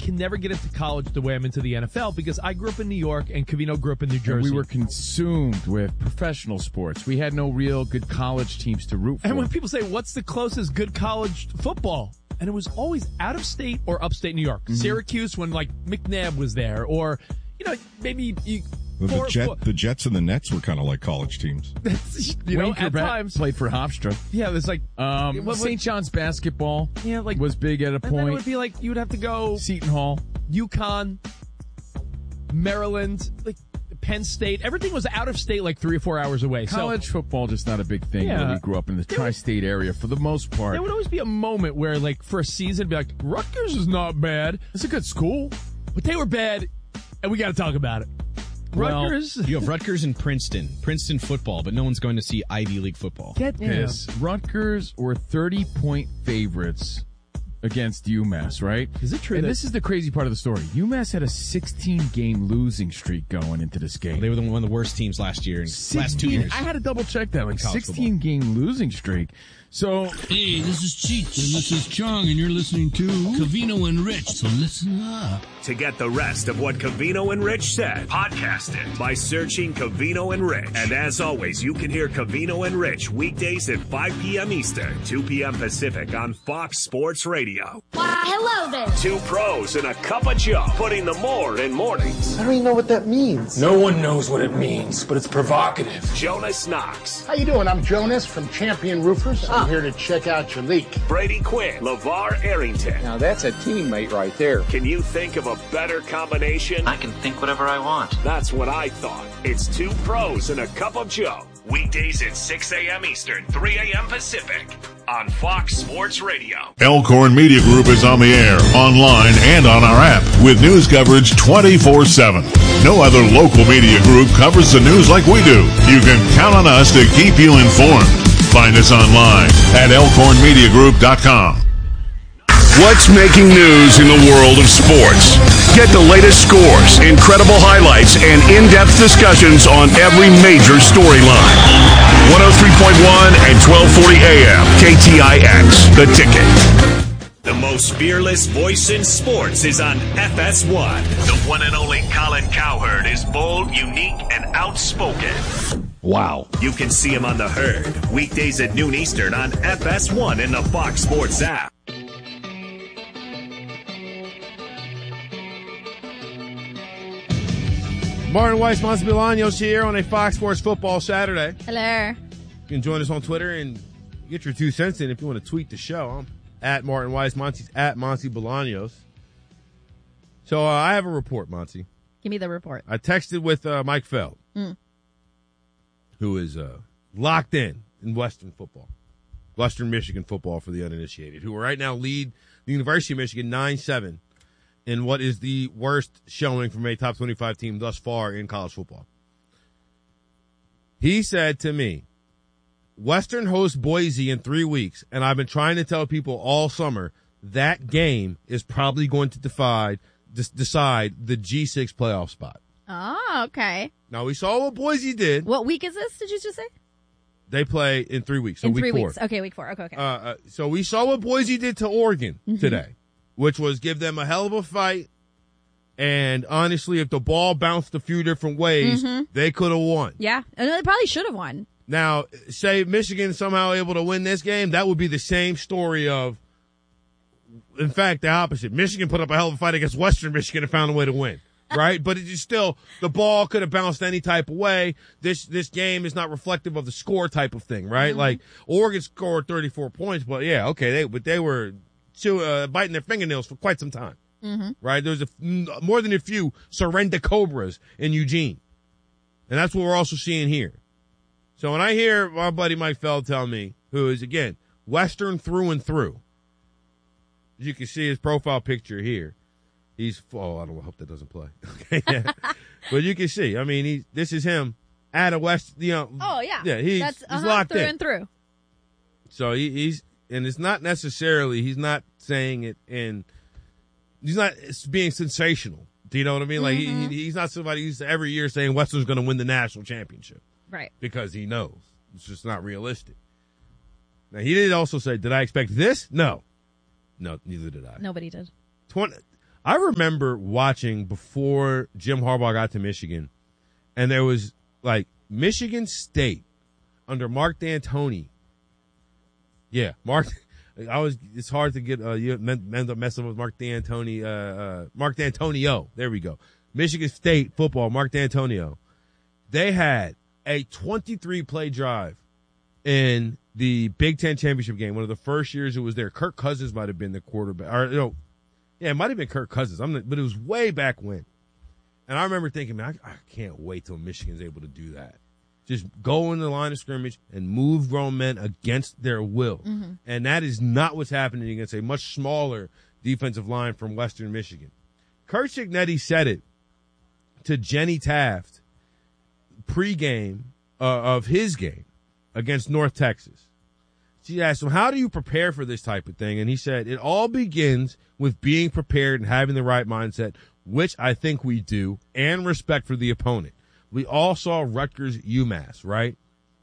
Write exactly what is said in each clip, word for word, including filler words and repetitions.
can never get into college the way I'm into the N F L because I grew up in New York and Covino grew up in New Jersey. And we were consumed with professional sports. We had no real good college teams to root for. And when people say, what's the closest good college football? And it was always out of state or upstate New York. Mm-hmm. Syracuse when, like, McNabb was there. Or, you know, maybe you... Well, four, the, Jet, four. the Jets and the Nets were kind of like college teams. you know, Wayne at Corbett times. played for Hofstra. Yeah, there's like... Um, Saint John's basketball yeah, like, was big at a and point. then it would be like, you would have to go... Seton Hall. UConn, Maryland, like Penn State. Everything was out of state like three or four hours away. College so, football just not a big thing yeah. where we grew up in the tri-state area for the most part. There would always be a moment where, like, for a season, be like, Rutgers is not bad. It's a good school. But they were bad, and we got to talk about it. Well, Rutgers. You have Rutgers and Princeton. Princeton football, but no one's going to see Ivy League football. Get this. Rutgers were thirty-point favorites against UMass, right? Is it true? And that- this is the crazy part of the story. UMass had a sixteen-game losing streak going into this game. They were one of the worst teams last year, in sixteen, last two years. I had to double check that, like sixteen-game losing streak. So, hey, this is Cheech, and this is Chung, and you're listening to Covino and Rich, so listen up. To get the rest of what Covino and Rich said, podcast it by searching Covino and Rich. And as always, you can hear Covino and Rich weekdays at five p.m. Eastern, two p.m. Pacific on Fox Sports Radio. Why, hello there. Two pros and a cup of Joe, putting the more in mornings. I don't even know what that means. No one knows what it means, but it's provocative. Jonas Knox. How you doing? I'm Jonas from Champion Roofers. I'm here to check out your leak. Brady Quinn. LeVar Arrington. Now that's a teammate right there. Can you think of a better combination? I can think whatever I want. That's what I thought. It's two pros and a cup of Joe. Weekdays at six a.m. Eastern, three a.m. Pacific on Fox Sports Radio. Elkhorn Media Group is on the air, online, and on our app with news coverage twenty-four seven. No other local media group covers the news like we do. You can count on us to keep you informed. Find us online at elkhorn media group dot com. What's making news in the world of sports? Get the latest scores, incredible highlights, and in-depth discussions on every major storyline. one oh three point one and twelve forty A M, K T I X, The Ticket. The most fearless voice in sports is on F S one. The one and only Colin Cowherd is bold, unique, and outspoken. Wow. You can see him on The Herd, weekdays at noon Eastern on F S one and the Fox Sports app. Martin Weiss, Monty Bolaños here on a Fox Sports Football Saturday. Hello. You can join us on Twitter and get your two cents in if you want to tweet the show. I'm at Martin Weiss, Monty's at Monty Bolaños. So uh, I have a report, Monty. Give me the report. I texted with uh, Mike Feld, mm. who is uh, locked in in Western football, Western Michigan football for the uninitiated, who right now lead the University of Michigan nine seven. In what is the worst showing from a top twenty-five team thus far in college football. He said to me, Western hosts Boise in three weeks, and I've been trying to tell people all summer that game is probably going to defy, decide the G six playoff spot. Oh, okay. Now, we saw what Boise did. What week is this, did you just say? They play in three weeks, so in week three four. weeks. Okay, week four. Okay, okay. Uh, uh, so we saw what Boise did to Oregon mm-hmm. today. Which was give them a hell of a fight. And honestly, if the ball bounced a few different ways, mm-hmm. they could have won. Yeah, and they probably should have won. Now, say Michigan somehow able to win this game, that would be the same story of, in fact, the opposite. Michigan put up a hell of a fight against Western Michigan and found a way to win. Right? But it's still, the ball could have bounced any type of way. This this game is not reflective of the score type of thing, right? Mm-hmm. Like, Oregon scored thirty-four points, but yeah, okay, they but they were to, uh, biting their fingernails for quite some time, mm-hmm. right? There's a, more than a few surrender Cobras in Eugene. And that's what we're also seeing here. So when I hear my buddy Mike Feld tell me, who is, again, Western through and through, as you can see his profile picture here, he's, oh, I don't hope that doesn't play. Okay, yeah. But you can see, I mean, he, this is him at a West, you know. Oh, yeah. Yeah, he's, that's, he's uh-huh, locked through in. and through. So he, he's, and it's not necessarily, he's not saying it in, he's not being sensational. Do you know what I mean? Like, mm-hmm. he, he's not somebody who's every year saying Western's going to win the national championship. Right. Because he knows. It's just not realistic. Now, he did also say, did I expect this? No. No, neither did I. Nobody did. twenty I remember watching before Jim Harbaugh got to Michigan, and there was like Michigan State under Mark D'Antoni. Yeah, Mark. I was. It's hard to get. Uh, you end up messing with Mark D'Antoni. Uh, uh, Mark D'Antonio. There we go. Michigan State football. Mark D'Antonio. They had a twenty-three play drive in the Big Ten championship game. One of the first years it was there. Kirk Cousins might have been the quarterback. Or no, yeah, it might have been Kirk Cousins. I'm. Not, but it was way back when. And I remember thinking, man, I, I can't wait till Michigan's able to do that. Just go in the line of scrimmage and move grown men against their will. Mm-hmm. And that is not what's happening against a much smaller defensive line from Western Michigan. Curt Cignetti said it to Jenny Taft pregame uh, of his game against North Texas. She asked him, how do you prepare for this type of thing? And he said, it all begins with being prepared and having the right mindset, which I think we do, and respect for the opponent. We all saw Rutgers UMass, right?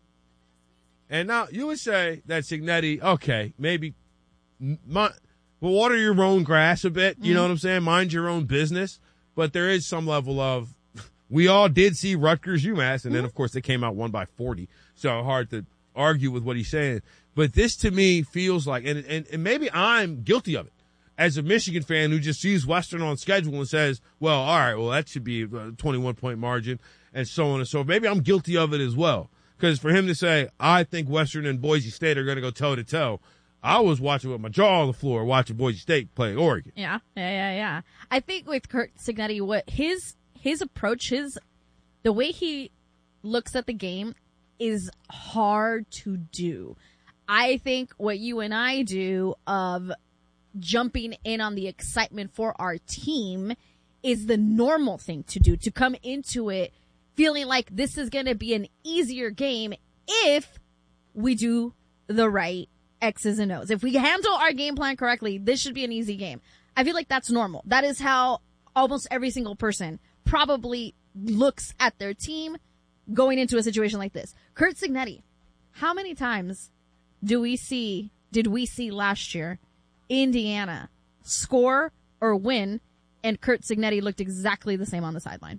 And now you would say that Cignetti, okay, maybe my, well, water your own grass a bit, you mm. know what I'm saying? Mind your own business. But there is some level of, we all did see Rutgers UMass, and then, of course, they came out one by forty. So hard to argue with what he's saying. But this, to me, feels like, and, and, and maybe I'm guilty of it, as a Michigan fan who just sees Western on schedule and says, well, all right, well, that should be a twenty-one point margin, and so on and so forth. Maybe I'm guilty of it as well. Because for him to say, I think Western and Boise State are going to go toe-to-toe, I was watching with my jaw on the floor watching Boise State play Oregon. Yeah, yeah, yeah, yeah. I think with Curt Cignetti, what his his approach, his the way he looks at the game is hard to do. I think what you and I do of jumping in on the excitement for our team is the normal thing to do, to come into it feeling like this is going to be an easier game if we do the right X's and O's. If we handle our game plan correctly, this should be an easy game. I feel like that's normal. That is how almost every single person probably looks at their team going into a situation like this. Curt Cignetti, how many times do we see, did we see last year Indiana score or win, and Curt Cignetti looked exactly the same on the sideline?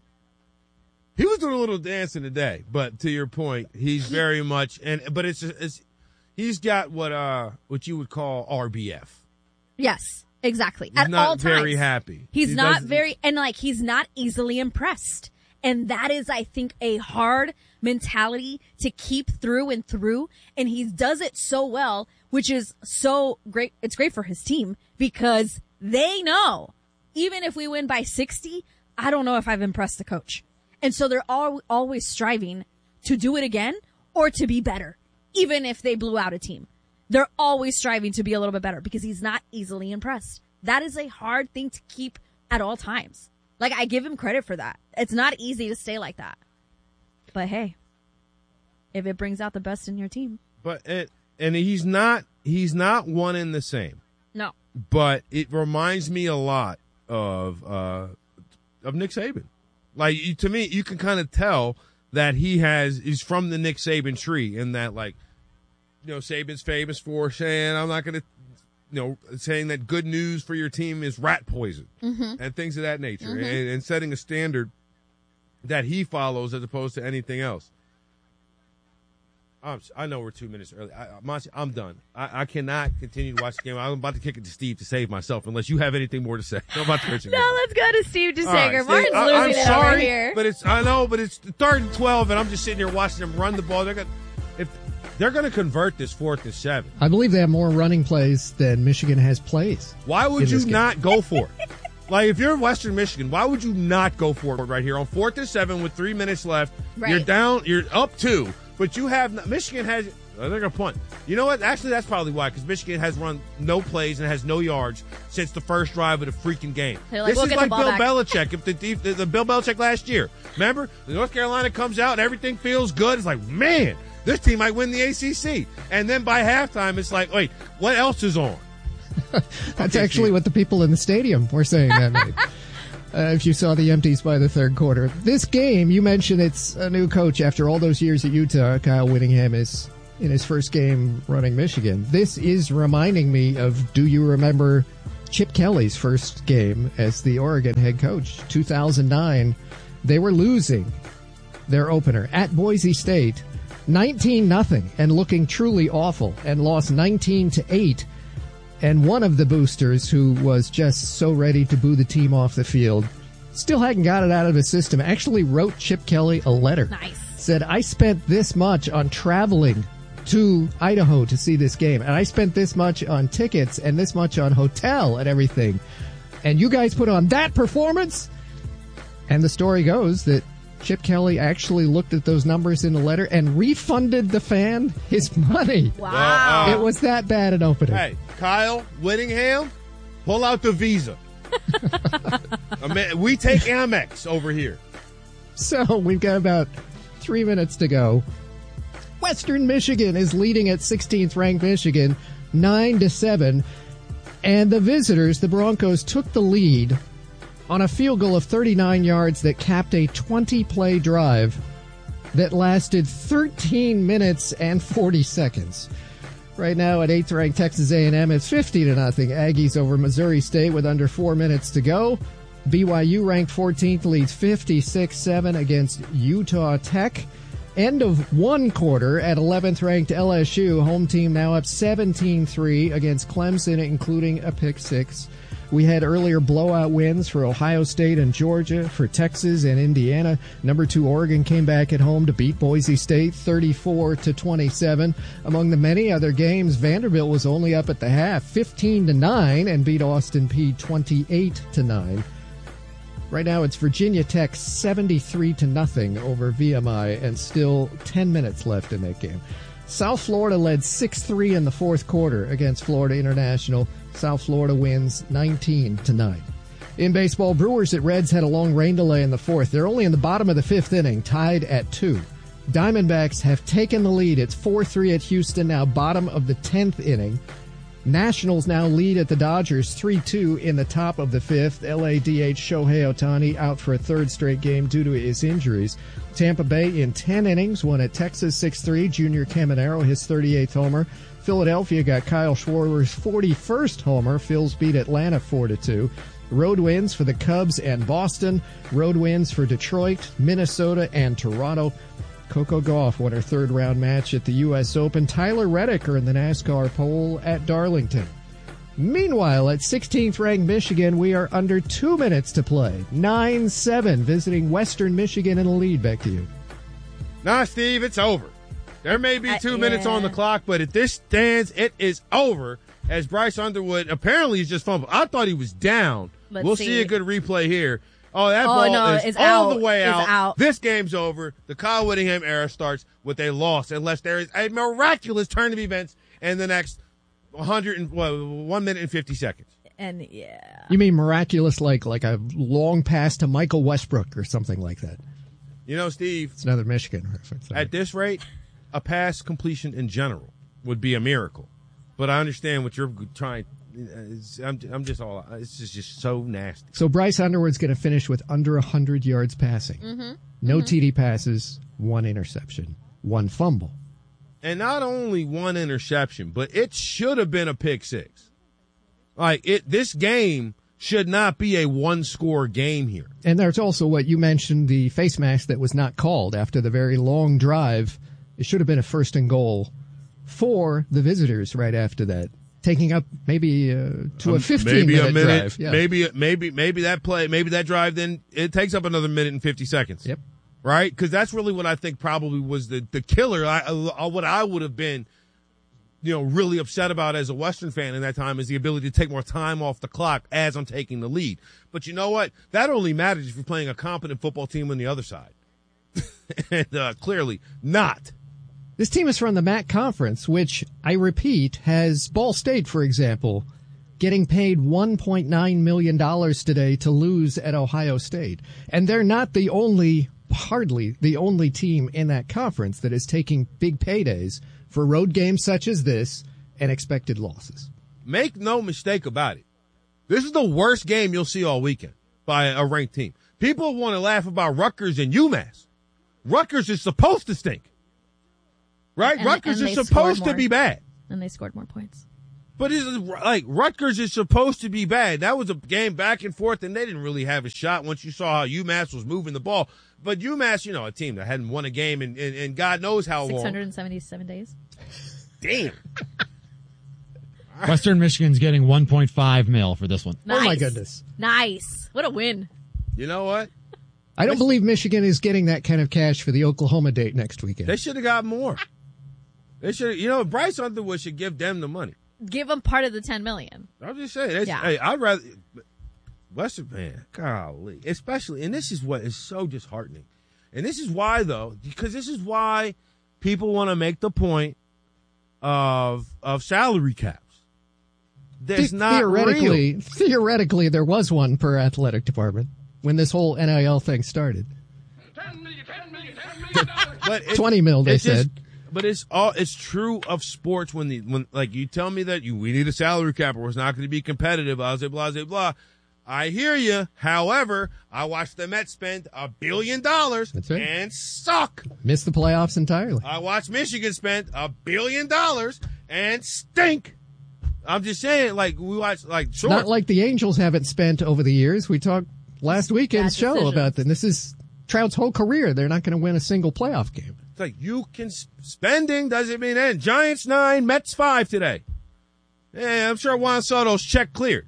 He was doing a little dancing today, but to your point, he's very much, and but it's, it's he's got what uh what you would call R B F. Yes, exactly. He's At not all times, very happy. He's he not very, and like he's not easily impressed, and that is, I think, a hard mentality to keep through and through. And he does it so well, which is so great. It's great for his team because they know, even if we win by sixty, I don't know if I've impressed the coach. And so they're all, always striving to do it again or to be better, even if they blew out a team. They're always striving to be a little bit better because he's not easily impressed. That is a hard thing to keep at all times. Like, I give him credit for that. It's not easy to stay like that. But hey, if it brings out the best in your team. But it, and he's not he's not one and the same. No. But it reminds me a lot of uh, of Nick Saban. Like, to me, you can kind of tell that he has, he's from the Nick Saban tree, in that, like, you know, Saban's famous for saying, I'm not going to, you know, saying that good news for your team is rat poison, mm-hmm. and things of that nature, mm-hmm. and, and setting a standard that he follows as opposed to anything else. I'm, I know we're two minutes early. I, Monty, I'm done. I, I cannot continue to watch the game. I'm about to kick it to Steve to save myself, unless you have anything more to say. I'm about to pitch it. No, let's go to Steve DeSager. Right, Martin's Steve, I, losing I'm it sorry, over here. But it's I know, but it's third and twelve, and I'm just sitting here watching them run the ball. They're gonna, if they're going to convert this fourth and seven. I believe they have more running plays than Michigan has plays. Why would you not go for it? Like, if you're Western Michigan, why would you not go for it right here on fourth and seven with three minutes left? Right. You're down, you're up two, but you have Michigan has. They're going to punt. You know what? Actually, that's probably why, because Michigan has run no plays and has no yards since the first drive of the freaking game. Like, this we'll is like Bill back. Belichick. If the, the, the Bill Belichick last year, remember, the North Carolina comes out and everything feels good. It's like, man, this team might win the A C C. And then by halftime, it's like, wait, what else is on? That's okay, actually Steve. What the people in the stadium were saying that night. Uh, if you saw the empties by the third quarter. This game, you mentioned it's a new coach after all those years at Utah. Kyle Whittingham is in his first game running Michigan. This is reminding me of, do you remember Chip Kelly's first game as the Oregon head coach. two thousand nine, they were losing their opener at Boise State, nineteen nothing, and looking truly awful, and lost nineteen to eight. And one of the boosters, who was just so ready to boo the team off the field, still hadn't got it out of his system, actually wrote Chip Kelly a letter. Nice. Said, I spent this much on traveling to Idaho to see this game, and I spent this much on tickets and this much on hotel and everything. And you guys put on that performance? And the story goes that Chip Kelly actually looked at those numbers in the letter and refunded the fan his money. Wow. Well, uh, it was that bad an opener. Hey, Kyle Whittingham, pull out the Visa. I mean, we take Amex over here. So we've got about three minutes to go. Western Michigan is leading at sixteenth ranked Michigan, nine to seven. And the visitors, the Broncos, took the lead on a field goal of thirty-nine yards that capped a twenty-play drive that lasted thirteen minutes and forty seconds. Right now at eighth ranked Texas A and M, it's fifty to nothing. Aggies over Missouri State with under four minutes to go. B Y U ranked fourteenth leads fifty-six seven against Utah Tech. End of one quarter at eleventh ranked L S U. Home team now up seventeen three against Clemson, including a pick six. We had earlier blowout wins for Ohio State and Georgia, for Texas and Indiana. Number two Oregon came back at home to beat Boise State thirty-four to twenty-seven. Among the many other games, Vanderbilt was only up at the half fifteen to nine and beat Austin Peay twenty-eight to nine. Right now it's Virginia Tech seventy-three to nothing over V M I, and still ten minutes left in that game. South Florida led six three in the fourth quarter against Florida International. South Florida wins nineteen to nine. In baseball, Brewers at Reds had a long rain delay in the fourth. They're only in the bottom of the fifth inning, tied at two. Diamondbacks have taken the lead. It's four three at Houston, now bottom of the tenth inning. Nationals now lead at the Dodgers three two in the top of the fifth. L A D H Shohei Ohtani out for a third straight game due to his injuries. Tampa Bay in ten innings won at Texas six three. Junior Caminero his thirty-eighth homer. Philadelphia got Kyle Schwarber's forty-first homer. Phils beat Atlanta four to two. Road wins for the Cubs and Boston. Road wins for Detroit, Minnesota, and Toronto. Coco Gauff won her third round match at the U S Open. Tyler Reddick earned the NASCAR pole at Darlington. Meanwhile, at sixteenth ranked Michigan, we are under two minutes to play. nine seven, visiting Western Michigan in the lead. Back to you. Nah, Steve, it's over. There may be two uh, minutes yeah. on the clock, but at this stands, it is over, as Bryce Underwood apparently is just fumbled. I thought he was down. Let's we'll see. see a good replay here. Oh, that Oh, ball no, is it's all out. the way It's out. out. This game's over. The Kyle Whittingham era starts with a loss, unless there is a miraculous turn of events in the next one hundred and, well, one minute and fifty seconds. And yeah. You mean miraculous, like like a long pass to Michael Westbrook or something like that? You know, Steve, It's another Michigan reference. at this rate, a pass completion in general would be a miracle. But I understand what you're trying. It's, I'm, I'm just all. It's just, just so nasty. So Bryce Underwood's going to finish with under one hundred yards passing. Mm-hmm. No mm-hmm. T D passes, one interception, one fumble. And not only one interception, but it should have been a pick six. Like it, this game should not be a one-score game here. And there's also what you mentioned, the face mask that was not called after the very long drive. It should have been a first and goal for the visitors right after that, taking up maybe uh, to a fifteen maybe minute a minute, drive. Yeah. maybe maybe maybe that play, maybe that drive, then it takes up another minute and fifty seconds. Yep. Right, because that's really what I think probably was the the killer. I, uh, what I would have been, you know, really upset about as a Western fan in that time is the ability to take more time off the clock as I'm taking the lead. But you know what? That only matters if you're playing a competent football team on the other side, and uh, clearly not. This team is from the M A C Conference, which, I repeat, has Ball State, for example, getting paid one point nine million dollars today to lose at Ohio State. And they're not the only, hardly the only team in that conference that is taking big paydays for road games such as this and expected losses. Make no mistake about it. This is the worst game you'll see all weekend by a ranked team. People want to laugh about Rutgers and UMass. Rutgers is supposed to stink. Right? And- Rutgers and is they supposed scored to be more. bad. And they scored more points. But it's like Rutgers is supposed to be bad. That was a game back and forth, and they didn't really have a shot once you saw how UMass was moving the ball. But UMass, you know, a team that hadn't won a game in, in, in God knows how long. six hundred seventy-seven days. Damn. Western Michigan's getting one point five mil for this one. Nice. Oh, my goodness. Nice. What a win. You know what? I don't believe Michigan is getting that kind of cash for the Oklahoma date next weekend. They should have got more. They should, you know, Bryce Underwood should give them the money. Give them part of the ten million. I'm just saying. It's, Yeah. Hey, I'd rather Western man, golly, especially, and this is what is so disheartening, and this is why though, because this is why people want to make the point of of salary caps. There's The- not theoretically, real. theoretically, there was one per athletic department when this whole N I L thing started. But it, twenty mil, they it just- said. But it's all it's true of sports when the when like you tell me that you we need a salary cap or it's not going to be competitive, blah blah blah blah blah. I hear you. However, I watched the Mets spend a billion dollars That's right. and suck. Missed the playoffs entirely. I watched Michigan spend a billion dollars and stink. I'm just saying, like we watch, like sure, Not like the Angels haven't spent over the years. We talked last weekend's Bad show decisions. about them. This is Trout's whole career. They're not going to win a single playoff game. it's like you can spending doesn't mean end. Giants nine, Mets five today. Yeah, I'm sure Juan Soto's check cleared.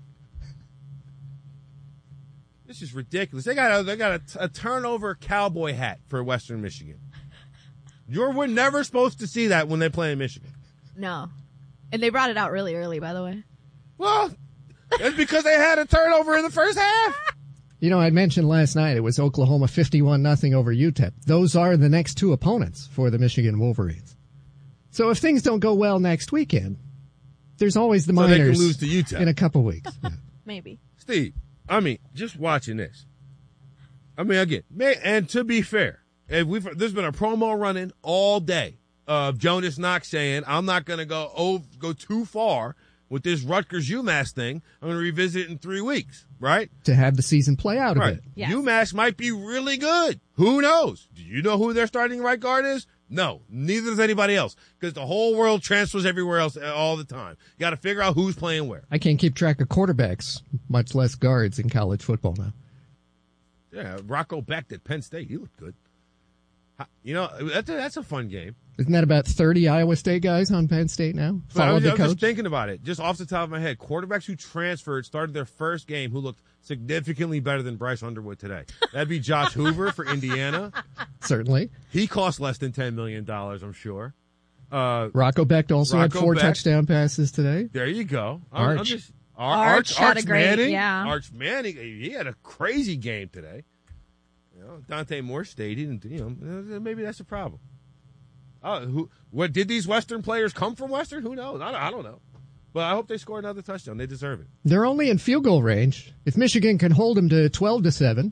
This is ridiculous. They got a, they got a, a turnover cowboy hat for Western Michigan. You were never supposed to see that when they play in Michigan. No. And they brought it out really early, by the way. Well, it's because they had a turnover in the first half. You know, I mentioned last night it was Oklahoma fifty-one nothing over U T E P. Those are the next two opponents for the Michigan Wolverines. So if things don't go well next weekend, there's always the So they can Miners lose to U T E P. in a couple weeks. Yeah. Maybe. Steve, I mean, just watching this. I mean, again, may, and to be fair, if we've, there's been a promo running all day of Jonas Knox saying, I'm not going to go oh, go too far with this Rutgers UMass thing. I'm going to revisit it in three weeks, right? To have the season play out a Right. bit. Yes. UMass might be really good. Who knows? Do you know who their starting right guard is? No, neither does anybody else because the whole world transfers everywhere else all the time. You got to figure out who's playing where. I can't keep track of quarterbacks, much less guards in college football now. Yeah, Rocco Becht at Penn State. He looked good. You know, that's a, that's a fun game. Isn't that about thirty Iowa State guys on Penn State now? But I Followed was, the I was just coach? thinking about it, just off the top of my head. Quarterbacks who transferred started their first game who looked significantly better than Bryce Underwood today. That'd be Josh Hoover for Indiana. Certainly. He cost less than ten million dollars, I'm sure. Uh, Rocco Becht also had Rocco four Becht. touchdown passes today. There you go. I'm, I'm Arch. just, Ar- Arch Arch, had Arch a great- Manning. yeah. Arch Manning. He had a crazy game today. You know, Dante Moore stayed. He didn't. You know, maybe that's a problem. Oh, who? What did these Western players come from? Western? Who knows? I don't, I don't know. But I hope they score another touchdown. They deserve it. They're only in field goal range. If Michigan can hold them to twelve to seven.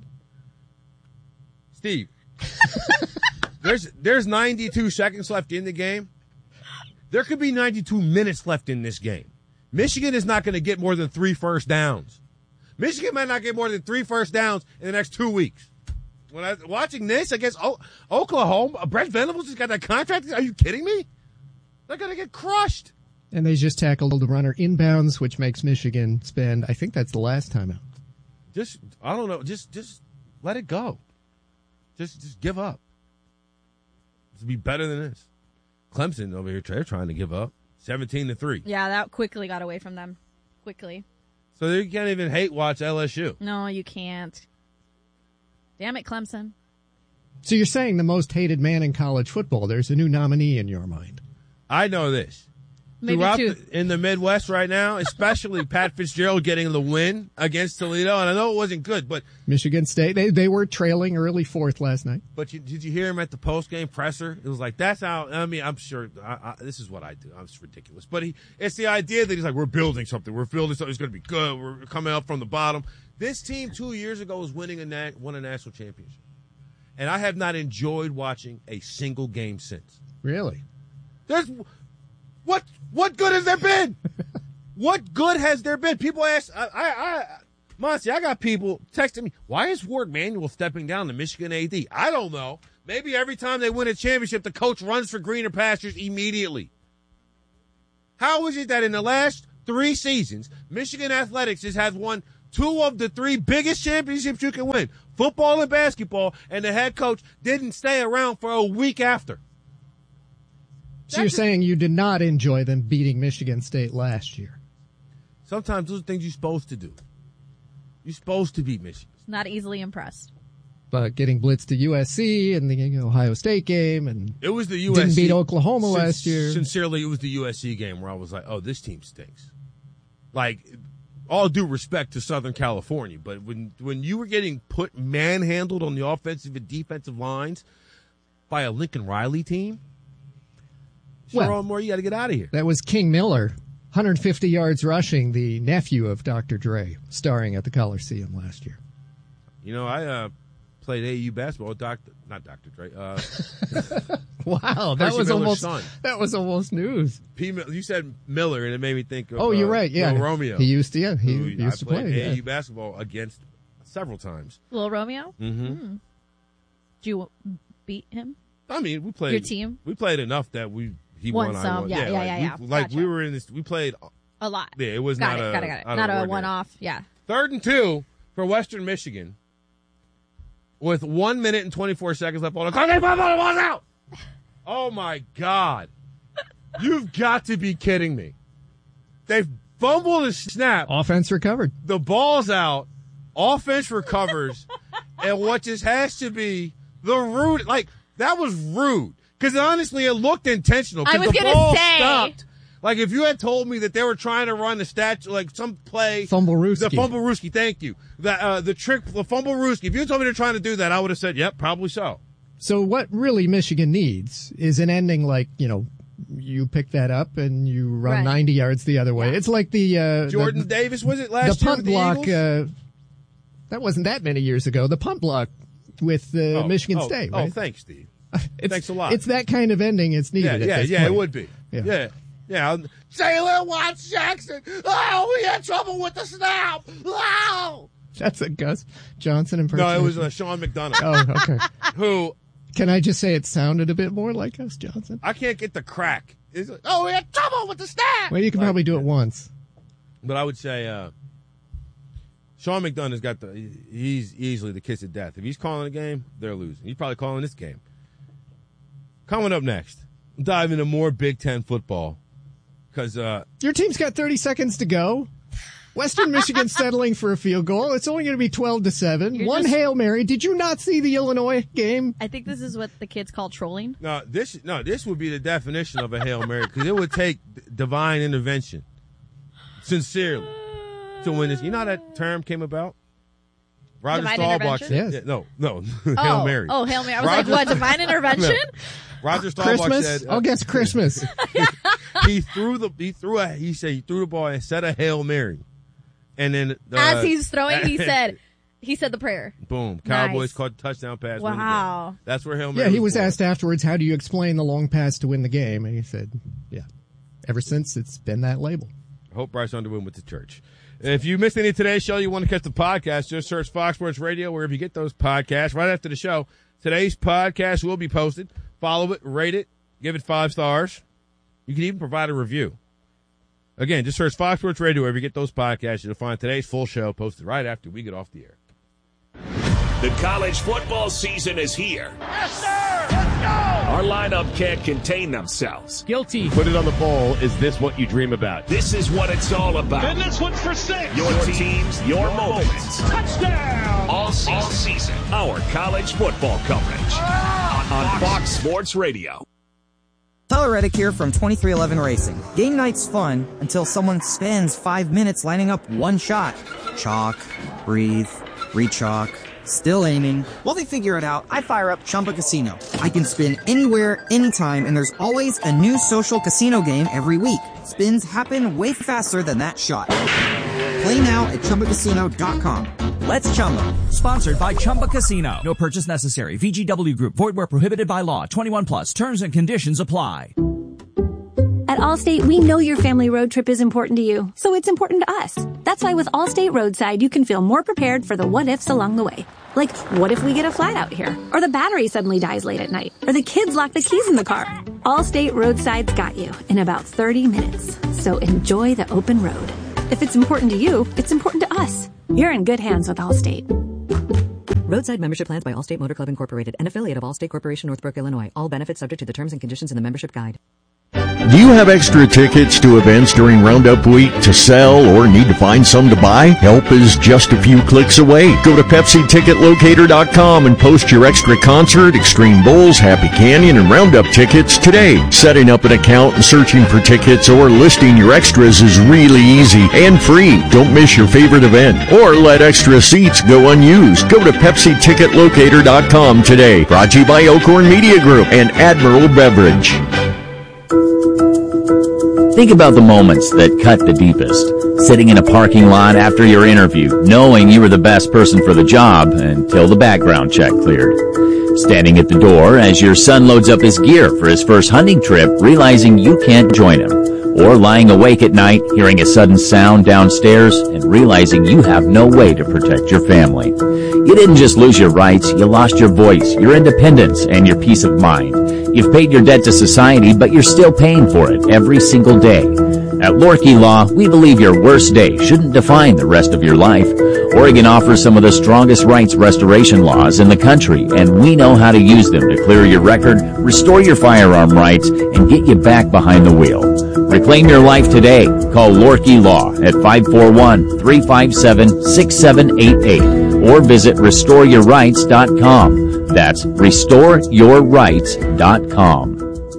Steve, there's there's ninety-two seconds left in the game. There could be ninety-two minutes left in this game. Michigan is not going to get more than three first downs. Michigan might not get more than three first downs in the next two weeks. When I watching this against o- Oklahoma, Brett Venables has got that contract. Are you kidding me? They're going to get crushed. And they just tackled the runner inbounds, which makes Michigan spend, I think that's the last time out. Just I don't know. Just just let it go. Just just give up. To be better than this. Clemson over here, they're trying to give up. Seventeen to three. Yeah, that quickly got away from them. Quickly. So you can't even hate watch L S U. No, you can't. Damn it, Clemson. So you're saying the most hated man in college football, there's a new nominee in your mind. I know this. Maybe Throughout two. the, in the Midwest right now, especially Pat Fitzgerald getting the win against Toledo, and I know it wasn't good, but Michigan State, they they were trailing early fourth last night. but you, did you hear him at the post game presser? It was like that's how. I mean, I'm sure I, I, this is what I do. It's ridiculous, but he it's the idea that he's like we're building something. We're building something. It's going to be good. We're coming up from the bottom. This team two years ago was winning a nat, won a national championship, and I have not enjoyed watching a single game since. Really? There's what what good has there been? What good has there been? People ask, I, I, I Monty, I got people texting me, why is Ward Manuel stepping down to Michigan A D? I don't know. Maybe every time they win a championship, the coach runs for greener pastures immediately. How is it that in the last three seasons, Michigan Athletics has had won two of the three biggest championships you can win, football and basketball, and the head coach didn't stay around for a week after. So you're saying you did not enjoy them beating Michigan State last year? Sometimes those are things you're supposed to do. You're supposed to beat Michigan. Not easily impressed. But getting blitzed to U S C and the Ohio State game, and it was the U S C didn't beat Oklahoma sin- last year. Sincerely, it was the U S C game where I was like, "Oh, this team stinks." Like, all due respect to Southern California, but when when you were getting put manhandled on the offensive and defensive lines by a Lincoln Riley team, well, Sherrod Moore, you got to get out of here. That was King Miller, one hundred fifty yards rushing, the nephew of Doctor Dre, starring at the Coliseum last year. You know, I uh, played A A U basketball with Doctor, not Doctor Dre. Uh, wow, that Hershey was Miller's almost son. that was almost news. P, you said Miller, and it made me think of Oh, you're uh, right. Yeah, Lil Romeo. He used to. Yeah, he who used I to played play. A A U Yeah. basketball against several times. Lil Romeo? Mm-hmm. Mm. Did you beat him? I mean, we played Your team? We played enough that we he Won won. some. I won. Yeah, yeah, like, yeah, we, yeah. Like Gotcha. we were in this. We played A lot. Yeah, it was got not it, a got it, got it. out of Not a ordinary. one-off. Yeah. Third and two for Western Michigan with one minute and twenty-four seconds left on the clock. They fumbled the ball's out. Oh my God! You've got to be kidding me. They fumbled a snap. Offense recovered. The ball's out. Offense recovers, and what just has to be the rude, like that was rude. Because honestly, it looked intentional. I was the gonna ball say. stopped. Like if you had told me that they were trying to run the statue, like some play, Fumblerooski. the Fumblerooski. Thank you. The uh, the trick, the Fumblerooski. If you had told me they're trying to do that, I would have said, "Yep, probably so." So what really Michigan needs is an ending like, you know, you pick that up and you run Right. ninety yards the other way. It's like the uh, Jordan the, Davis was it last the year? punt with the block. Eagles? Uh, that wasn't that many years ago. The punt block with uh, Oh, Michigan oh, State. Oh, Right? thanks, Steve. It's, Thanks a lot. It's that kind of ending. It's Yeah, needed. yeah, at this yeah. It point. would be. Yeah. Yeah, yeah. Jalen Watts Jackson. Oh, we had trouble with the snap. Oh. That's a Gus Johnson No, impersonation. it was uh, Sean McDonough. Oh, okay. Who Can I just say it sounded a bit more like Gus Johnson? I can't get the crack. It's like, oh, we had trouble with the snap. Well, you can Like, probably do it once. But I would say uh, Sean McDonough's got the. He's easily the kiss of death. If he's calling a game, they're losing. He's probably calling this game. Coming up next, we'll dive into more Big Ten football because uh, Your team's got thirty seconds to go. Western Michigan settling for a field goal. It's only going to be twelve to seven. You're One just- Hail Mary. Did you not see the Illinois game? I think this is what the kids call trolling. no, this no, this would be the definition of a Hail Mary because it would take d- divine intervention, sincerely, to win this. You know how that term came about? Roger Divine Staubach. intervention? said- yeah, no, no, Oh, Hail Mary. oh, Hail Mary. I was Roger- like, what, divine intervention? Roger Staubach Christmas? said. uh, I'll guess Christmas. he threw the he threw a he said he threw the ball and said a Hail Mary, and then uh, As he's throwing, he said, he said the prayer. "Boom!" Cowboys Nice. caught the touchdown pass. win the game. Wow. That's where Hail Mary. Yeah, he was born. asked afterwards, how do you explain the long pass to win the game? And he said, yeah, ever since it's been that label. I hope Bryce Underwood went to church. If you missed any of today's show, you want to catch the podcast, just search Fox Sports Radio wherever you get those podcasts. Right after the show, today's podcast will be posted. Follow it, rate it, give it five stars. You can even provide a review. Again, just search Fox Sports Radio wherever you get those podcasts. You'll find today's full show posted right after we get off the air. The college football season is here. Yes, sir! Let's go! Our lineup can't contain themselves. Guilty. Put it on the bowl. Is this what you dream about? This is what it's all about. And this one's for six. Your teams, your moments. Touchdown! All season. All season. Our college football coverage on Fox Sports Radio. Tyler Reddick here from twenty-three eleven Racing. Game night's fun until someone spends five minutes lining up one shot. Chalk, breathe, re-chalk, still aiming. While they figure it out, I fire up Chumba Casino. I can spin anywhere, anytime, and there's always a new social casino game every week. Spins happen way faster than that shot. Play now at Chumba Casino dot com. Let's Chumba. Sponsored by Chumba Casino. No purchase necessary. V G W Group. Void where prohibited by law. twenty-one plus. Terms and conditions apply. At Allstate, we know your family road trip is important to you, so it's important to us. That's why with Allstate Roadside, you can feel more prepared for the what-ifs along the way. Like, what if we get a flat out here? Or the battery suddenly dies late at night? Or the kids lock the keys in the car? Allstate Roadside's got you in about thirty minutes. So enjoy the open road. If it's important to you, it's important to us. You're in good hands with Allstate. Roadside membership plans by Allstate Motor Club Incorporated, an affiliate of Allstate Corporation, Northbrook, Illinois. All benefits subject to the terms and conditions in the membership guide. Do you have extra tickets to events during Roundup Week to sell or need to find some to buy? Help is just a few clicks away. Go to Pepsi Ticket Locator dot com and post your extra concert, Extreme Bulls, Happy Canyon, and Roundup tickets today. Setting up an account and searching for tickets or listing your extras is really easy and free. Don't miss your favorite event or let extra seats go unused. Go to Pepsi Ticket Locator dot com today. Brought to you by Elkhorn Media Group and Admiral Beverage. Think about the moments that cut the deepest. Sitting in a parking lot after your interview, knowing you were the best person for the job until the background check cleared. Standing at the door as your son loads up his gear for his first hunting trip, realizing you can't join him. Or lying awake at night, hearing a sudden sound downstairs and realizing you have no way to protect your family. You didn't just lose your rights, you lost your voice, your independence, and your peace of mind. You've paid your debt to society, but you're still paying for it every single day. At Lorkey Law, we believe your worst day shouldn't define the rest of your life. Oregon offers some of the strongest rights restoration laws in the country, and we know how to use them to clear your record, restore your firearm rights, and get you back behind the wheel. Reclaim your life today. Call Lorkey Law at five four one, three five seven, six seven eight eight or visit restore your rights dot com. That's restore your rights dot com.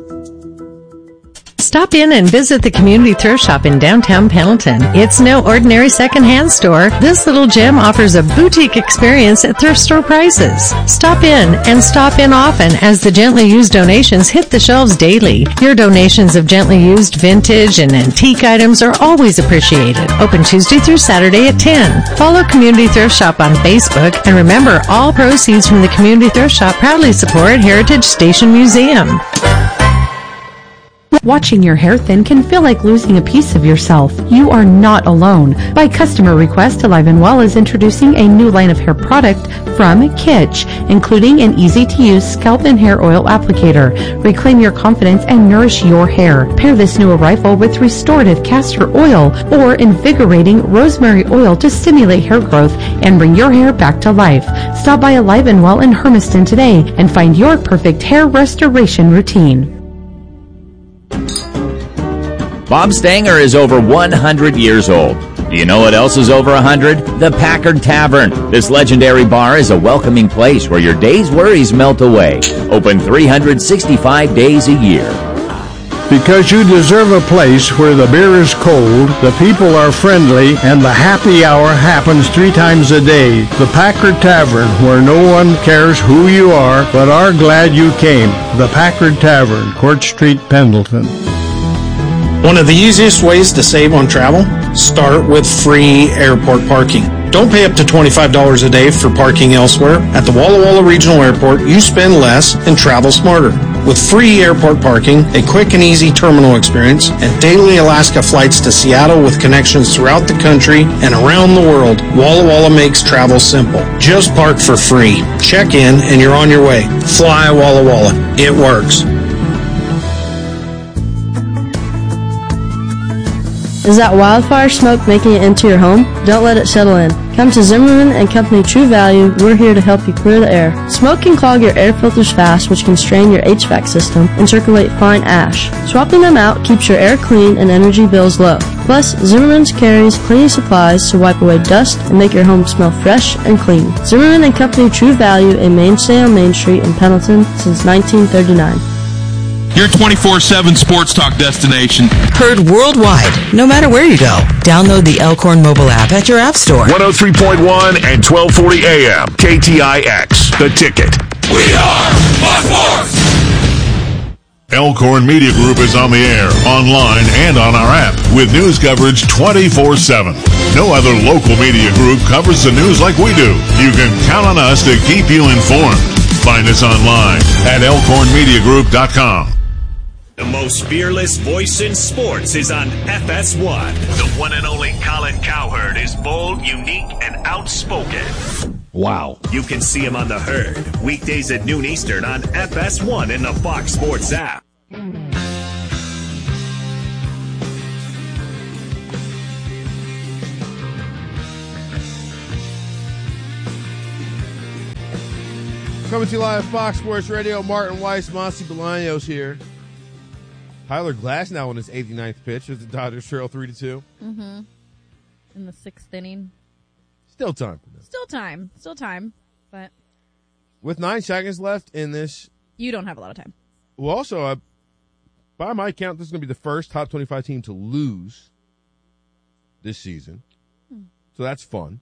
Stop in and visit the Community Thrift Shop in downtown Pendleton. It's no ordinary secondhand store. This little gem offers a boutique experience at thrift store prices. Stop in and stop in often as the gently used donations hit the shelves daily. Your donations of gently used vintage and antique items are always appreciated. Open Tuesday through Saturday at ten. Follow Community Thrift Shop on Facebook, and remember, all proceeds from the Community Thrift Shop proudly support Heritage Station Museum. Watching your hair thin can feel like losing a piece of yourself. You are not alone. By customer request, Alive and Well is introducing a new line of hair product from Kitsch, including an easy-to-use scalp and hair oil applicator. Reclaim your confidence and nourish your hair. Pair this new arrival with restorative castor oil or invigorating rosemary oil to stimulate hair growth and bring your hair back to life. Stop by Alive and Well in Hermiston today and find your perfect hair restoration routine. Bob Stanger is over one hundred years old. Do you know what else is over one hundred? The Packard Tavern. This legendary bar is a welcoming place where your day's worries melt away. Open three hundred sixty-five days a year. Because you deserve a place where the beer is cold, the people are friendly, and the happy hour happens three times a day. The Packard Tavern, where no one cares who you are, but are glad you came. The Packard Tavern, Court Street, Pendleton. One of the easiest ways to save on travel? Start with free airport parking. Don't pay up to twenty-five dollars a day for parking elsewhere. At the Walla Walla Regional Airport, you spend less and travel smarter. With free airport parking, a quick and easy terminal experience, and daily Alaska flights to Seattle with connections throughout the country and around the world, Walla Walla makes travel simple. Just park for free. Check in and you're on your way. Fly Walla Walla. It works. Is that wildfire smoke making it into your home? Don't let it settle in. Come to Zimmerman and Company True Value. We're here to help you clear the air. Smoke can clog your air filters fast, which can strain your H V A C system and circulate fine ash. Swapping them out keeps your air clean and energy bills low. Plus, Zimmerman's carries cleaning supplies to wipe away dust and make your home smell fresh and clean. Zimmerman and Company True Value, a mainstay on Main Street in Pendleton since nineteen thirty-nine. Your twenty-four seven sports talk destination. Heard worldwide, no matter where you go. Download the Elkhorn mobile app at your app store. one oh three point one and twelve forty A M. K T I X, The Ticket. We are Fox Sports! Elkhorn Media Group is on the air, online, and on our app with news coverage twenty-four seven. No other local media group covers the news like we do. You can count on us to keep you informed. Find us online at elkhorn media group dot com. The most fearless voice in sports is on F S one. The one and only Colin Cowherd is bold, unique, and outspoken. Wow. You can see him on The Herd, weekdays at noon Eastern on F S one in the Fox Sports app. Coming to you live, Fox Sports Radio. Martin Weiss, Monty Bolaños here. Tyler Glass now on his eighty-ninth pitch as the Dodgers trail three to two. Mm-hmm. In the sixth inning. Still time for this. Still time. Still time. But with nine seconds left in this, you don't have a lot of time. Well, also, uh, by my count, this is going to be the first top twenty-five team to lose this season. Hmm. So that's fun.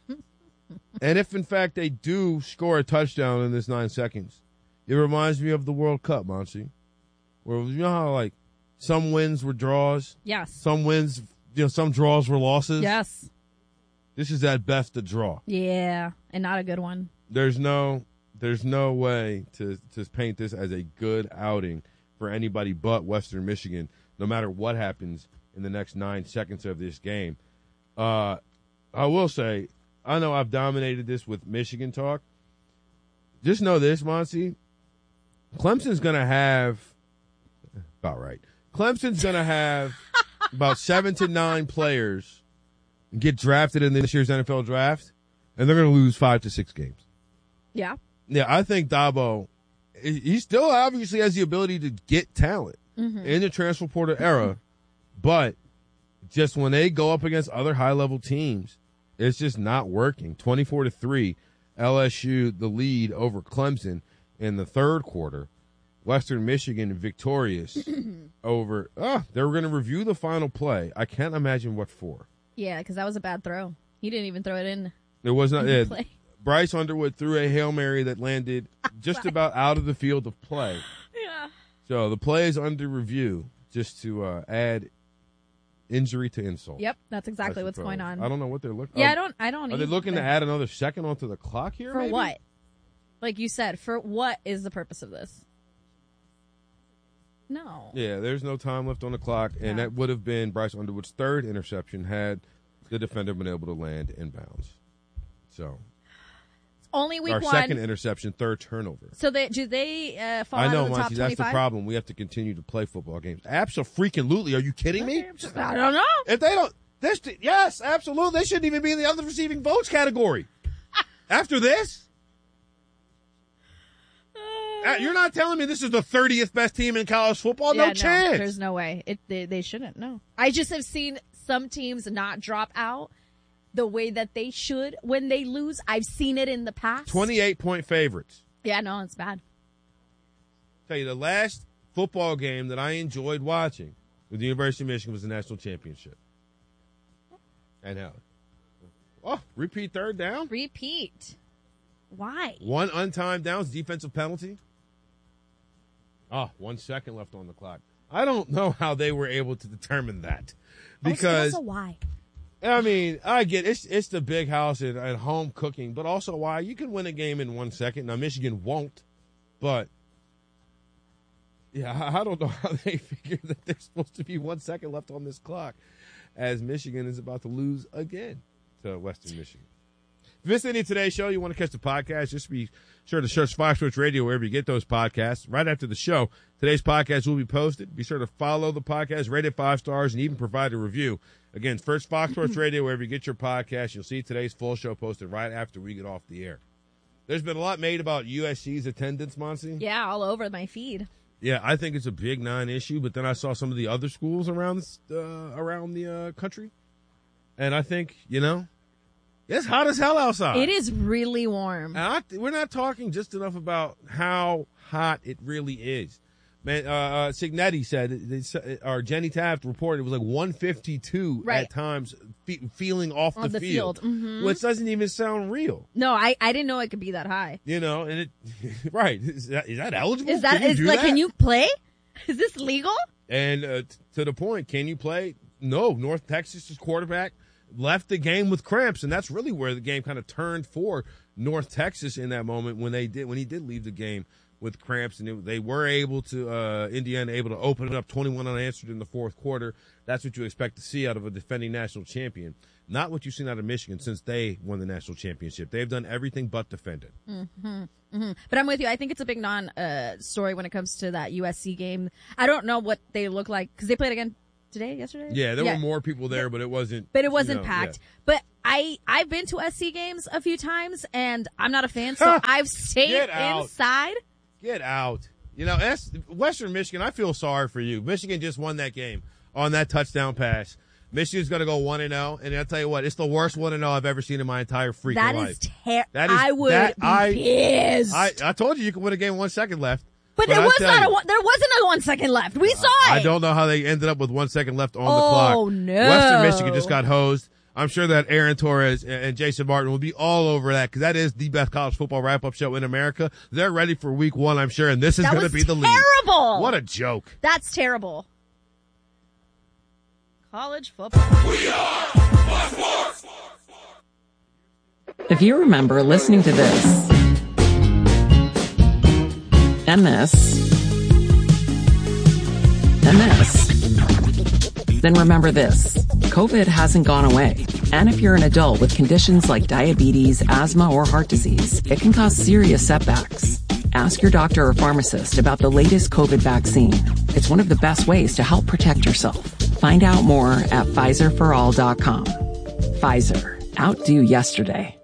And if, in fact, they do score a touchdown in this nine seconds, it reminds me of the World Cup, Monty. Where, you know how, like, some wins were draws? Yes. Some wins, you know, some draws were losses? Yes. This is at best a draw. Yeah, and not a good one. There's no there's no way to, to paint this as a good outing for anybody but Western Michigan, no matter what happens in the next nine seconds of this game. Uh, I will say, I know I've dominated this with Michigan talk. Just know this, Monty. Clemson's going to have, about right, Clemson's going to have about seven to nine players get drafted in this year's N F L draft, and they're going to lose five to six games. Yeah. Yeah, I think Dabo, he still obviously has the ability to get talent mm-hmm. in the transfer portal era, but just when they go up against other high-level teams, it's just not working. twenty-four to three, L S U the lead over Clemson in the third quarter. Western Michigan victorious over, oh, they were going to review the final play. I can't imagine what for. Yeah, because that was a bad throw. He didn't even throw it in. It was not. Yeah, play. Bryce Underwood threw a Hail Mary that landed just about out of the field of play. Yeah. So the play is under review just to uh, add injury to insult. Yep, that's exactly what's going on. I don't know what they're looking. Yeah, are, I don't. I don't. Are they looking to add another second onto the clock here? For maybe? what? Like you said, for what is the purpose of this? No. Yeah, there's no time left on the clock, and no. that would have been Bryce Underwood's third interception had the defender been able to land inbounds. So. Only week Our one. second interception, third turnover. So they, do they uh, fall I know, out of the Monty, top that's twenty-five? the problem. We have to continue to play football games. Abso-freaking-lutely. Are you kidding me? I don't know. If they don't, this, yes, absolutely. They shouldn't even be in the other receiving votes category. After this? Uh, you're not telling me this is the thirtieth best team in college football? Yeah, no no chance. There's no way. It, they, they shouldn't, no. I just have seen some teams not drop out the way that they should when they lose. I've seen it in the past. twenty-eight point favorites. Yeah, no, it's bad. Tell you, the last football game that I enjoyed watching with the University of Michigan was the national championship. And how? Oh, repeat third down? Repeat. Why? One untimed downs, defensive penalty. Oh, one second left on the clock. I don't know how they were able to determine that. Because also, also why? I mean, I get it's it's the big house and, and home cooking, but also why you can win a game in one second. Now Michigan won't, but yeah, I, I don't know how they figure that there's supposed to be one second left on this clock, as Michigan is about to lose again to Western Michigan. If you missed any of today's show, you want to catch the podcast, just be sure to search Fox Sports Radio wherever you get those podcasts. Right after the show, today's podcast will be posted. Be sure to follow the podcast, rate it five stars, and even provide a review. Again, first Fox Sports Radio, wherever you get your podcast. You'll see today's full show posted right after we get off the air. There's been a lot made about U S C's attendance, Monty. Yeah, all over my feed. Yeah, I think it's a big non-issue, but then I saw some of the other schools around uh, around the uh, country, and I think, you know, it's hot as hell outside. It is really warm. And I, we're not talking just enough about how hot it really is. Man, uh, uh, Signetti said, they, or Jenny Taft reported it was like one fifty-two right. at times, fe- feeling off On the, the field, field. Mm-hmm. which doesn't even sound real. No, I, I didn't know it could be that high. You know, and it, right. Is that, is that eligible? Is that, can is you do like, that? can you play? Is this legal? And uh, t- to the point, can you play? No, North Texas's quarterback left the game with cramps, and that's really where the game kind of turned for North Texas in that moment when they did when he did leave the game with cramps, and it, they were able to uh, Indiana able to open it up twenty-one unanswered in the fourth quarter. That's what you expect to see out of a defending national champion. Not what you've seen out of Michigan since they won the national championship. They've done everything but defend it. Mm-hmm, mm-hmm. But I'm with you. I think it's a big non-story uh, when it comes to that U S C game. I don't know what they look like because they played again today, yesterday? Yeah, there yeah. were more people there, but it wasn't. But it wasn't you know, packed. Yeah. But I I, I've been to S C games a few times, and I'm not a fan, so I've stayed Get out. inside. Get out. You know, S- Western Michigan, I feel sorry for you. Michigan just won that game on that touchdown pass. Michigan's going to go one and oh, and I'll tell you what, it's the worst one and oh I've ever seen in my entire freaking That life. is terrible. That is I would that, be I, pissed. I, I told you you could win a game with one second left. But, But there I was tell not you- a one, there wasn't a one second left. We saw it. I don't know how they ended up with one second left on the Oh, clock. no. Western Michigan just got hosed. I'm sure that Aaron Torres and Jason Martin will be all over that because that is the best college football wrap-up show in America. They're ready for week one, I'm sure, and this is That going to was be the lead. terrible. What a joke. That's terrible. College football. We are sports. If you remember listening to this and this and this, then remember this. COVID hasn't gone away. And if you're an adult with conditions like diabetes, asthma, or heart disease, it can cause serious setbacks. Ask your doctor or pharmacist about the latest COVID vaccine. It's one of the best ways to help protect yourself. Find out more at Pfizer for all dot com. Pfizer. Outdo yesterday.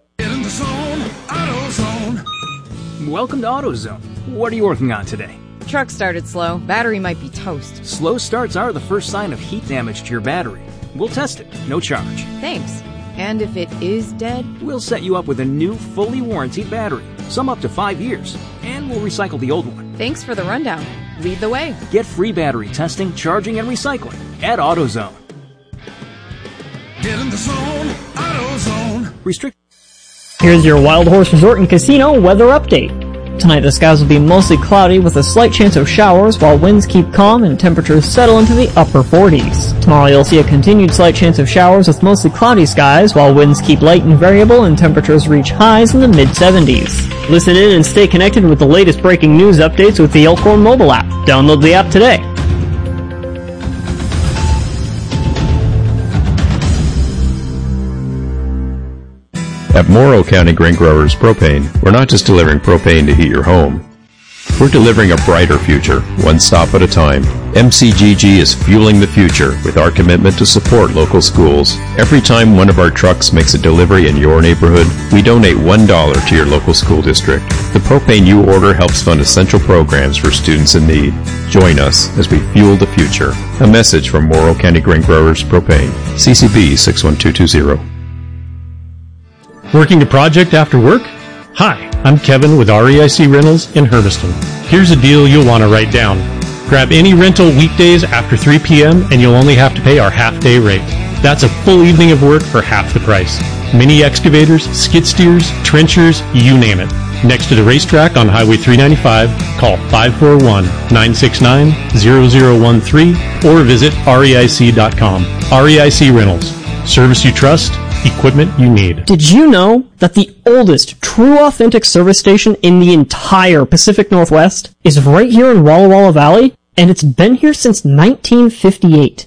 Welcome to AutoZone. What are you working on today? Truck started slow. Battery might be toast. Slow starts are the first sign of heat damage to your battery. We'll test it, no charge. Thanks. And if it is dead? We'll set you up with a new, fully warranted battery, some up to five years, and we'll recycle the old one. Thanks for the rundown. Lead the way. Get free battery testing, charging, and recycling at AutoZone. Get in the zone, AutoZone. Restrict. Here's your Wild Horse Resort and Casino weather update. Tonight the skies will be mostly cloudy with a slight chance of showers while winds keep calm and temperatures settle into the upper forties. Tomorrow you'll see a continued slight chance of showers with mostly cloudy skies while winds keep light and variable and temperatures reach highs in the mid seventies. Listen in and stay connected with the latest breaking news updates with the Elkhorn mobile app. Download the app today. At Morrow County Grain Growers Propane, we're not just delivering propane to heat your home. We're delivering a brighter future, one stop at a time. M C G G is fueling the future with our commitment to support local schools. Every time one of our trucks makes a delivery in your neighborhood, we donate one dollar to your local school district. The propane you order helps fund essential programs for students in need. Join us as we fuel the future. A message from Morrow County Grain Growers Propane. C C B six one two two zero. Working a project after work? Hi, I'm Kevin with R E I C Rentals in Hermiston. Here's a deal you'll want to write down. Grab any rental weekdays after three p.m. and you'll only have to pay our half-day rate. That's a full evening of work for half the price. Mini excavators, skid steers, trenchers, you name it. Next to the racetrack on Highway three ninety-five, call five four one, nine six nine, zero zero one three or visit R E I C dot com. R E I C Rentals. Service you trust, equipment you need. Did you know that the oldest true authentic service station in the entire Pacific Northwest is right here in Walla Walla Valley? And it's been here since nineteen fifty-eight.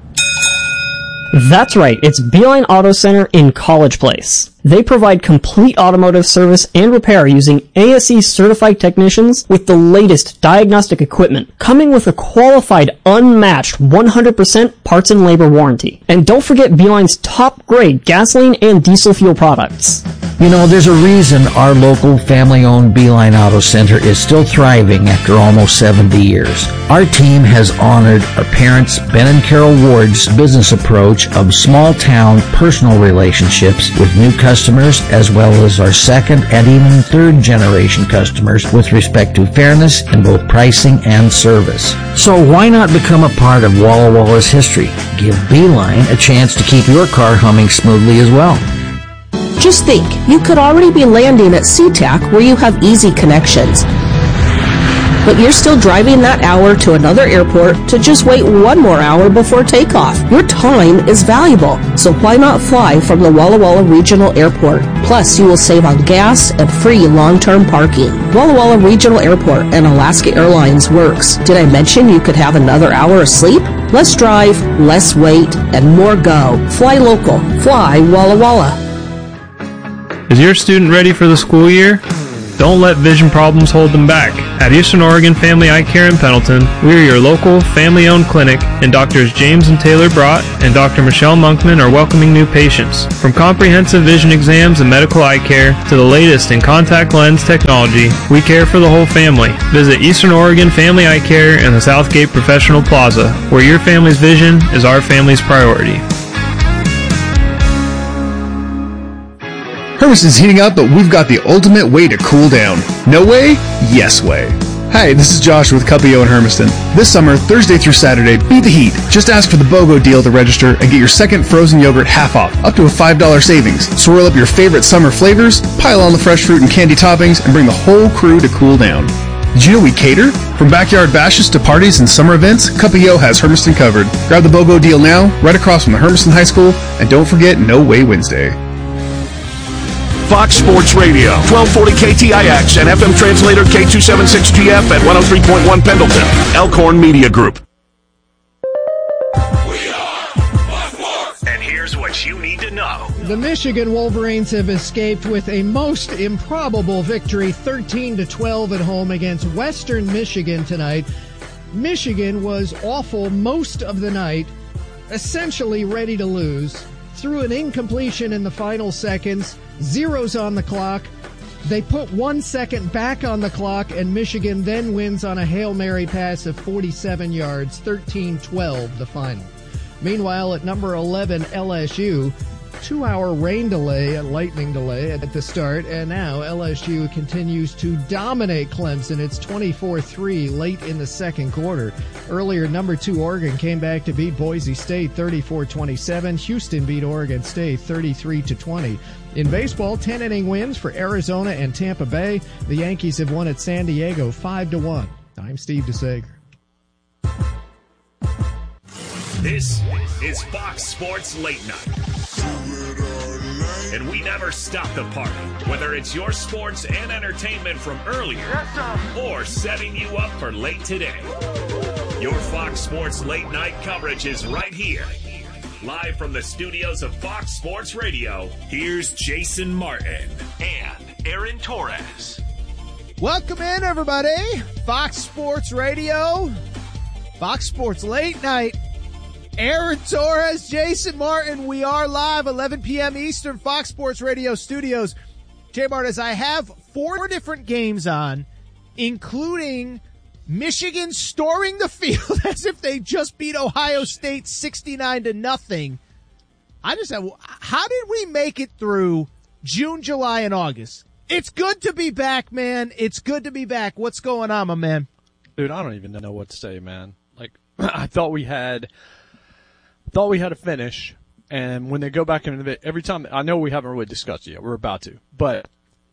That's right, it's Beeline Auto Center in College Place. They provide complete automotive service and repair using A S E certified technicians with the latest diagnostic equipment, coming with a qualified, unmatched one hundred percent parts and labor warranty. And don't forget Beeline's top grade gasoline and diesel fuel products. You know, there's a reason our local family-owned Beeline Auto Center is still thriving after almost seventy years. Our team has honored our parents, Ben and Carol Ward's business approach of small-town personal relationships with new customers, as well as our second and even third-generation customers with respect to fairness in both pricing and service. So why not become a part of Walla Walla's history? Give Beeline a chance to keep your car humming smoothly as well. Just think, you could already be landing at SeaTac where you have easy connections. But you're still driving that hour to another airport to just wait one more hour before takeoff. Your time is valuable, so why not fly from the Walla Walla Regional Airport? Plus, you will save on gas and free long-term parking. Walla Walla Regional Airport and Alaska Airlines works. Did I mention you could have another hour of sleep? Less drive, less wait, and more go. Fly local. Fly Walla Walla. Is your student ready for the school year? Don't let vision problems hold them back. At Eastern Oregon Family Eye Care in Pendleton, we are your local family-owned clinic, and Doctors James and Taylor Brott and Doctor Michelle Monkman are welcoming new patients. From comprehensive vision exams and medical eye care to the latest in contact lens technology, we care for the whole family. Visit Eastern Oregon Family Eye Care in the Southgate Professional Plaza, where your family's vision is our family's priority. Hermiston's heating up, but we've got the ultimate way to cool down. No way? Yes way. Hi, this is Josh with Cuppio in Hermiston. This summer, Thursday through Saturday, beat the heat. Just ask for the BOGO deal to register and get your second frozen yogurt half off, up to a five dollars savings. Swirl up your favorite summer flavors, pile on the fresh fruit and candy toppings, and bring the whole crew to cool down. Did you know we cater? From backyard bashes to parties and summer events, Cuppio has Hermiston covered. Grab the BOGO deal now, right across from the Hermiston High School, and don't forget No Way Wednesday. Fox Sports Radio, twelve forty K T I X and F M translator K two seventy-six G F at one oh three point one Pendleton. Elkhorn Media Group. And here's what you need to know. The Michigan Wolverines have escaped with a most improbable victory, thirteen to twelve at home against Western Michigan tonight. Michigan was awful most of the night, essentially ready to lose. Through an incompletion in the final seconds, zeros on the clock. They put one second back on the clock, and Michigan then wins on a Hail Mary pass of forty-seven yards, thirteen twelve the final. Meanwhile, at number eleven, L S U, two-hour rain delay, a lightning delay at the start, and now L S U continues to dominate Clemson. It's twenty-four three late in the second quarter. Earlier, number two Oregon came back to beat Boise State thirty-four twenty-seven. Houston beat Oregon State thirty-three to twenty. In baseball, ten-inning wins for Arizona and Tampa Bay. The Yankees have won at San Diego five to one. I'm Steve DeSager. This is Fox Sports Late Night. And we never stop the party, whether it's your sports and entertainment from earlier or setting you up for late today. Your Fox Sports Late Night coverage is right here. Live from the studios of Fox Sports Radio, here's Jason Martin and Aaron Torres. Welcome in, everybody. Fox Sports Radio, Fox Sports Late Night. Aaron Torres, Jason Martin. We are live, eleven p.m. Eastern, Fox Sports Radio studios. Jay Martin, I have four different games on, including Michigan storming the field as if they just beat Ohio State sixty-nine to nothing. I just said, how did we make it through June, July, and August? It's good to be back, man. It's good to be back. What's going on, my man? Dude, I don't even know what to say, man. Like, I thought we had... Thought we had a finish, and when they go back into the every time, I know we haven't really discussed it yet. We're about to, but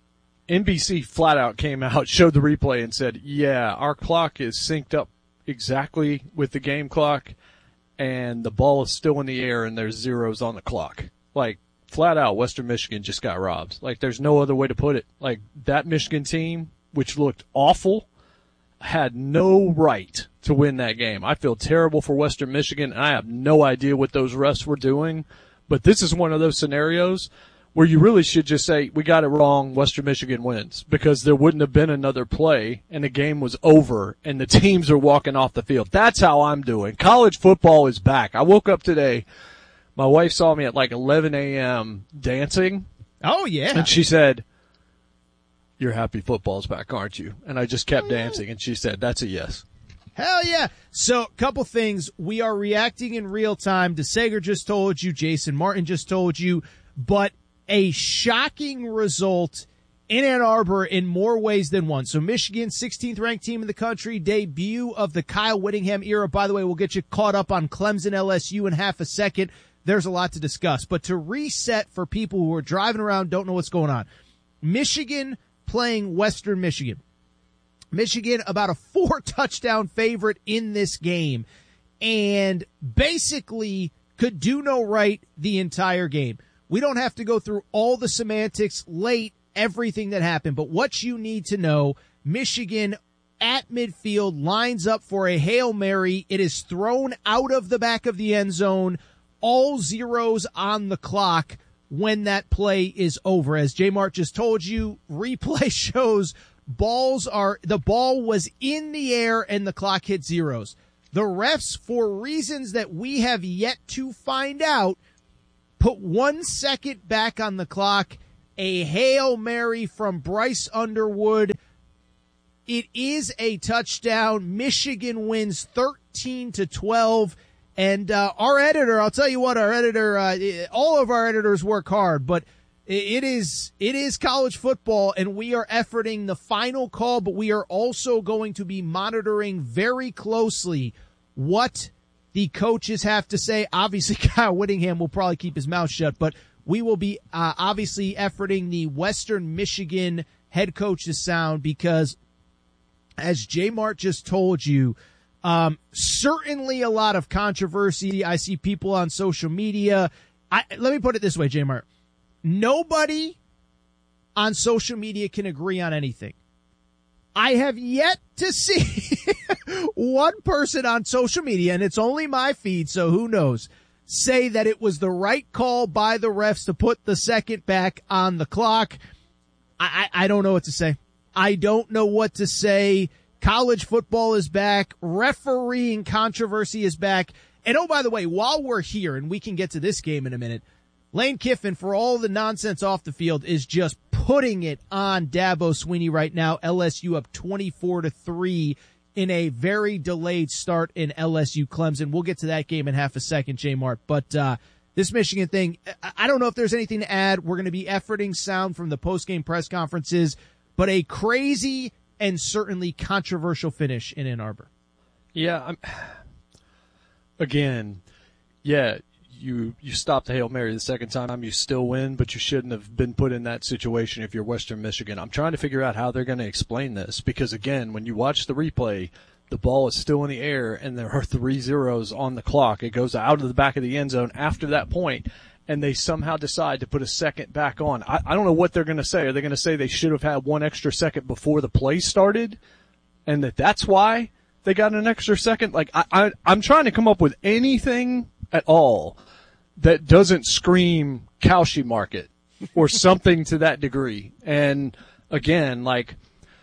N B C flat out came out, showed the replay, and said, "Yeah, our clock is synced up exactly with the game clock, and the ball is still in the air, and there's zeros on the clock." Like flat out, Western Michigan just got robbed. Like there's no other way to put it. Like that Michigan team, which looked awful, had no right to win that game. I feel terrible for Western Michigan, and I have no idea what those refs were doing. But this is one of those scenarios where you really should just say, we got it wrong, Western Michigan wins, because there wouldn't have been another play, and the game was over, and the teams are walking off the field. That's how I'm doing. College football is back. I woke up today. My wife saw me at like eleven a.m. dancing. Oh, yeah. And she said, "You're happy football's back, aren't you?" And I just kept dancing, and she said, "That's a yes." Hell yeah. So, couple things. We are reacting in real time. DeSager just told you, Jason Martin just told you, but a shocking result in Ann Arbor in more ways than one. So, Michigan, sixteenth ranked team in the country, debut of the Kyle Whittingham era. By the way, we'll get you caught up on Clemson L S U in half a second. There's a lot to discuss. But to reset for people who are driving around, don't know what's going on. Michigan playing Western Michigan. Michigan about a four touchdown favorite in this game and basically could do no right the entire game. We don't have to go through all the semantics late, everything that happened, but what you need to know, Michigan at midfield lines up for a Hail Mary. It is thrown out of the back of the end zone, all zeros on the clock when that play is over. As J Mart just told you, replay shows balls are, the ball was in the air and the clock hit zeros. The refs, for reasons that we have yet to find out, put one second back on the clock. A Hail Mary from Bryce Underwood. It is a touchdown. Michigan wins thirteen to twelve. And uh, our editor, I'll tell you what, our editor, uh, all of our editors work hard, but it is it is college football, and we are efforting the final call, but we are also going to be monitoring very closely what the coaches have to say. Obviously, Kyle Whittingham will probably keep his mouth shut, but we will be uh, obviously efforting the Western Michigan head coach's sound because, as J Mart just told you, um, certainly a lot of controversy. I see people on social media. I, let me put it this way, J Mart. Nobody on social media can agree on anything. I have yet to see one person on social media, and it's only my feed, so who knows, say that it was the right call by the refs to put the second back on the clock. I, I, I don't know what to say. I don't know what to say. College football is back. Refereeing controversy is back. And oh, by the way, while we're here, and we can get to this game in a minute, Lane Kiffin, for all the nonsense off the field, is just putting it on Dabo Swinney right now. L S U up twenty-four to three in a very delayed start in L S U Clemson. We'll get to that game in half a second, J Mart. But uh, this Michigan thing, I don't know if there's anything to add. We're going to be efforting sound from the post-game press conferences, but a crazy and certainly controversial finish in Ann Arbor. Yeah, I'm, again, yeah, you you stopped the Hail Mary the second time, you still win, but you shouldn't have been put in that situation if you're Western Michigan. I'm trying to figure out how they're going to explain this because, again, when you watch the replay, the ball is still in the air and there are three zeros on the clock. It goes out of the back of the end zone after that point, and they somehow decide to put a second back on. I, I don't know what they're going to say. Are they going to say they should have had one extra second before the play started and that that's why they got an extra second? Like, I, I, I'm trying to come up with anything at all that doesn't scream Cauchy market or something to that degree. And again, like,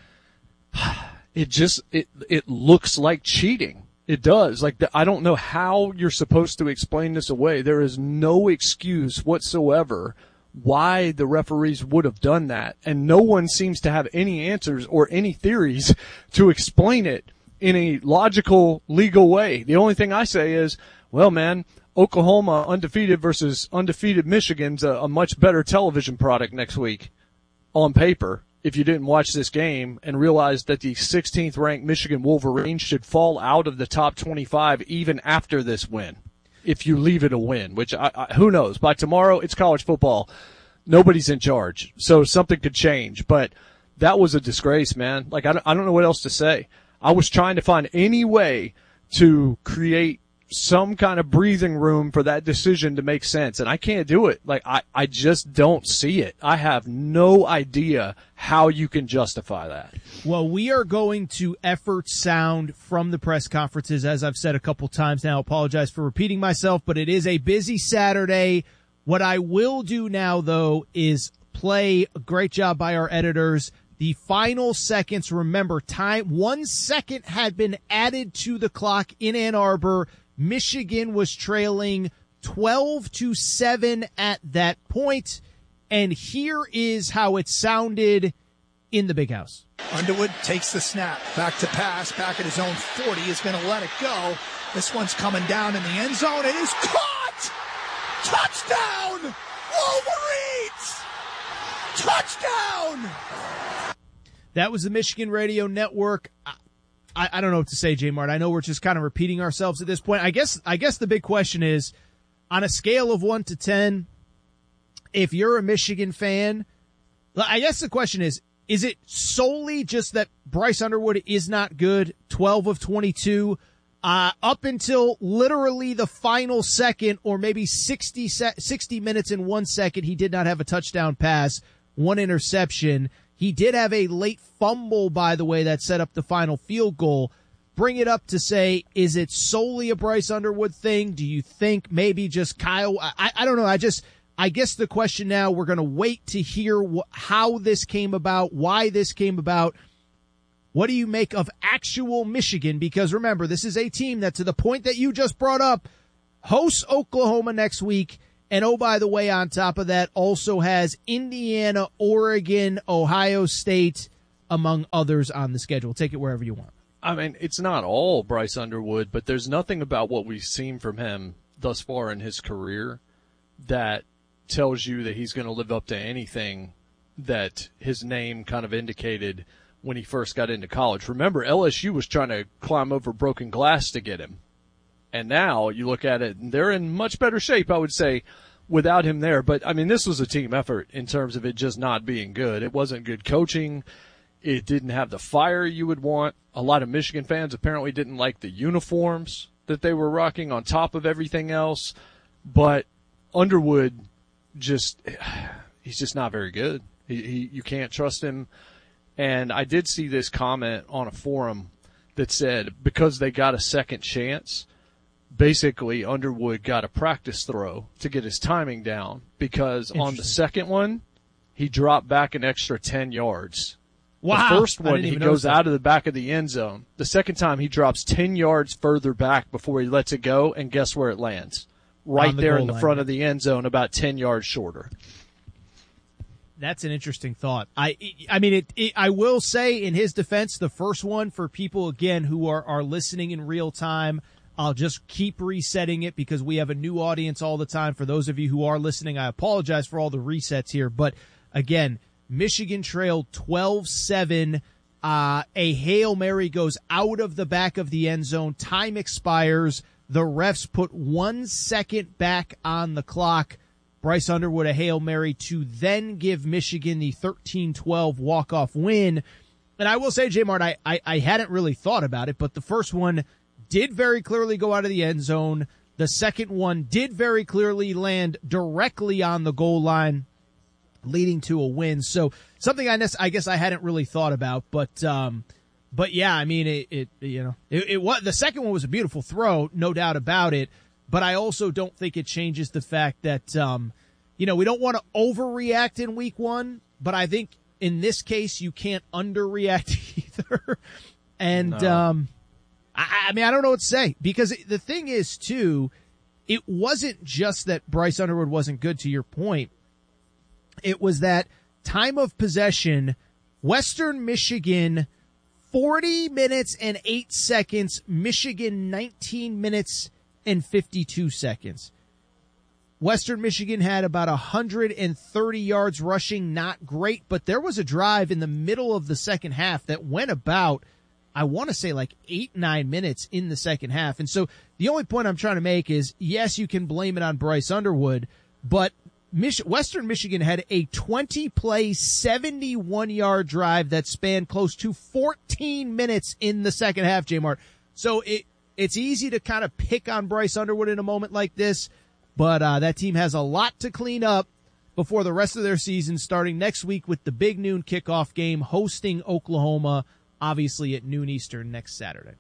it just, it, it looks like cheating. It does. Like, the, I don't know how you're supposed to explain this away. There is no excuse whatsoever why the referees would have done that. And no one seems to have any answers or any theories to explain it in a logical, legal way. The only thing I say is, well, man, Oklahoma undefeated versus undefeated Michigan's a, a much better television product next week on paper if you didn't watch this game and realize that the sixteenth ranked Michigan Wolverines should fall out of the top twenty-five even after this win. If you leave it a win, which I, I, who knows? By tomorrow, it's college football. Nobody's in charge. So something could change, but that was a disgrace, man. Like, I don't, I don't know what else to say. I was trying to find any way to create some kind of breathing room for that decision to make sense, and I can't do it. Like, I, I just don't see it. I have no idea how you can justify that. Well, we are going to effort sound from the press conferences, as I've said a couple times now. I apologize for repeating myself, but it is a busy Saturday. What I will do now, though, is play a great job by our editors. The final seconds, remember, time, one second had been added to the clock in Ann Arbor. Michigan was trailing twelve to seven at that point, and here is how it sounded in the Big House. Underwood takes the snap, back to pass, back at his own forty, is going to let it go. This one's coming down in the end zone. It is caught! Touchdown! Wolverines! Touchdown! That was the Michigan Radio Network. I, I don't know what to say, J Mart. I know we're just kind of repeating ourselves at this point. I guess I guess the big question is, on a scale of one to ten, if you're a Michigan fan, I guess the question is, is it solely just that Bryce Underwood is not good, twelve of twenty-two, uh, up until literally the final second, or maybe sixty, sixty minutes and one second, he did not have a touchdown pass, one interception. He did have a late fumble, by the way, that set up the final field goal. Bring it up to say, is it solely a Bryce Underwood thing? Do you think maybe just Kyle? I, I don't know. I just, I guess the question now, we're going to wait to hear wh- how this came about, why this came about. What do you make of actual Michigan? Because remember, this is a team that, to the point that you just brought up, hosts Oklahoma next week. And oh, by the way, on top of that, also has Indiana, Oregon, Ohio State, among others on the schedule. Take it wherever you want. I mean, it's not all Bryce Underwood, but there's nothing about what we've seen from him thus far in his career that tells you that he's going to live up to anything that his name kind of indicated when he first got into college. Remember, L S U was trying to climb over broken glass to get him. And now you look at it, and they're in much better shape, I would say, without him there. But, I mean, this was a team effort in terms of it just not being good. It wasn't good coaching. It didn't have the fire you would want. A lot of Michigan fans apparently didn't like the uniforms that they were rocking on top of everything else. But Underwood just – he's just not very good. He, he you can't trust him. And I did see this comment on a forum that said because they got a second chance, basically Underwood got a practice throw to get his timing down because on the second one, he dropped back an extra ten yards. Wow. The first one, he goes out of the back of the end zone. The second time, he drops ten yards further back before he lets it go, and guess where it lands? Right the there in the line. front of the end zone, about ten yards shorter. That's an interesting thought. I, I mean, it, it, I will say in his defense, the first one for people, again, who are, are listening in real time, I'll just keep resetting it because we have a new audience all the time. For those of you who are listening, I apologize for all the resets here. But again, Michigan trailed twelve seven. Uh, a Hail Mary goes out of the back of the end zone. Time expires. The refs put one second back on the clock. Bryce Underwood, a Hail Mary to then give Michigan the thirteen twelve walk-off win. And I will say, J-Mart, I, I, I hadn't really thought about it, but the first one did very clearly go out of the end zone. The second one did very clearly land directly on the goal line, leading to a win. So something I guess I guess I hadn't really thought about, but um, but yeah, I mean it, it you know it, it was the second one was a beautiful throw, no doubt about it. But I also don't think it changes the fact that um, you know we don't want to overreact in week one, but I think in this case you can't underreact either. And No. um, I, I mean I don't know what to say because the thing is too, it wasn't just that Bryce Underwood wasn't good. To your point. It was that time of possession, Western Michigan, forty minutes and eight seconds, Michigan nineteen minutes and fifty-two seconds. Western Michigan had about one hundred thirty yards rushing, not great, but there was a drive in the middle of the second half that went about, I want to say like eight, nine minutes in the second half. And so the only point I'm trying to make is, yes, you can blame it on Bryce Underwood, but Mich- Western Michigan had a twenty-play, seventy-one-yard drive that spanned close to fourteen minutes in the second half, J-Mart. So it it's easy to kind of pick on Bryce Underwood in a moment like this, but uh, that team has a lot to clean up before the rest of their season, starting next week with the big noon kickoff game, hosting Oklahoma, obviously at noon Eastern next Saturday.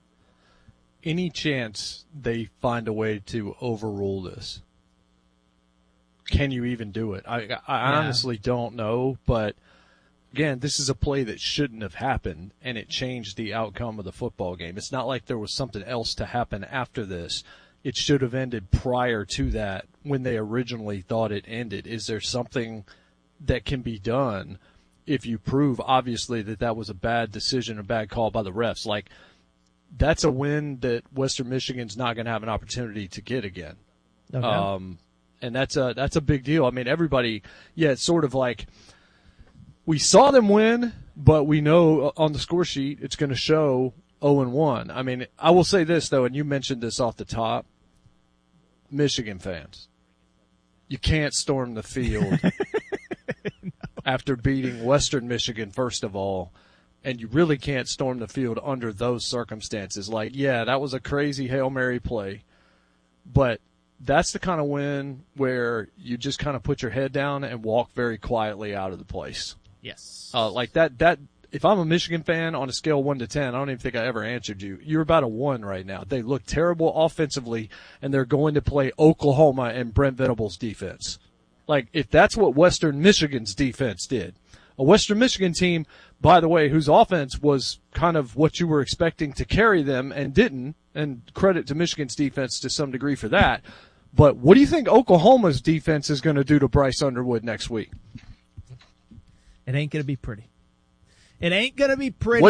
Any chance they find a way to overrule this? Can you even do it? I, I Yeah. honestly don't know, but again, this is a play that shouldn't have happened, and it changed the outcome of the football game. It's not like there was something else to happen after this. It should have ended prior to that when they originally thought it ended. Is there something that can be done if you prove, obviously, that that was a bad decision, a bad call by the refs? Like, that's a win that Western Michigan's not going to have an opportunity to get again. Okay. Um, and that's a that's a big deal. I mean, everybody, yeah, it's sort of like we saw them win, but we know on the score sheet it's going to show oh and one. I mean, I will say this, though, and you mentioned this off the top, Michigan fans, you can't storm the field no. after beating Western Michigan, first of all, and you really can't storm the field under those circumstances. Like, yeah, that was a crazy Hail Mary play, but that's the kind of win where you just kind of put your head down and walk very quietly out of the place. Yes. Uh, like that, that, if I'm a Michigan fan on a scale of one to ten, I don't even think I ever answered you. You're about a one right now. They look terrible offensively, and they're going to play Oklahoma and Brent Venables' defense. Like, if that's what Western Michigan's defense did, A Western Michigan team, by the way, whose offense was kind of what you were expecting to carry them and didn't, and credit to Michigan's defense to some degree for that. But what do you think Oklahoma's defense is going to do to Bryce Underwood next week? It ain't going to be pretty. It ain't going to be pretty.